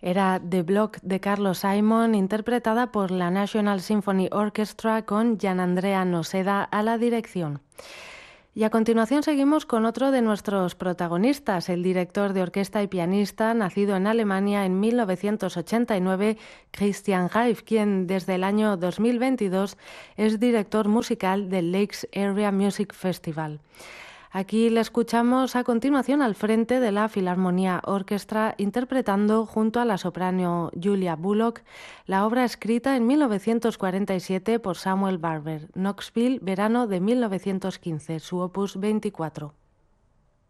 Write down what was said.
Era The Block de Carlos Simon, interpretada por la National Symphony Orchestra con Gianandrea Noseda a la dirección. Y a continuación seguimos con otro de nuestros protagonistas, el director de orquesta y pianista, nacido en Alemania en 1989, Christian Reif, quien desde el año 2022 es director musical del Lakes Area Music Festival. Aquí le escuchamos a continuación al frente de la Philharmonia Orchestra interpretando junto a la soprano Julia Bullock la obra escrita en 1947 por Samuel Barber, Knoxville, verano de 1915, su opus 24.